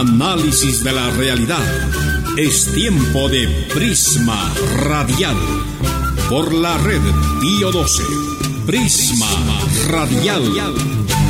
Análisis de la realidad. Es tiempo de Prisma Radial. Por la red Pío 12. Prisma Radial.